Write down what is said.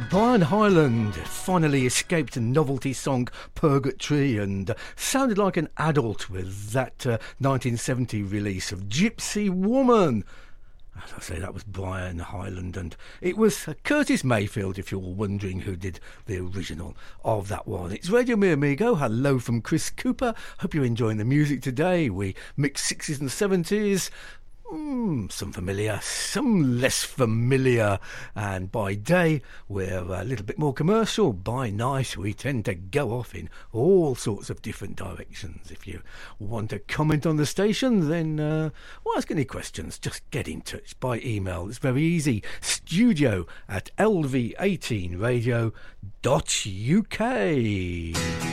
Brian Hyland finally escaped a novelty song Purgatory and sounded like an adult with that 1970 release of Gypsy Woman. As I say, that was Brian Hyland, and it was Curtis Mayfield, if you're wondering who did the original of that one. It's Radio Mi Amigo. Hello from Chris Cooper. Hope you're enjoying the music today. We mix 60s and 70s. Some familiar, some less familiar, and by day we're a little bit more commercial. By night we tend to go off in all sorts of different directions. If you want to comment on the station, then ask any questions, just get in touch by email. It's very easy, studio@lv18radio.uk.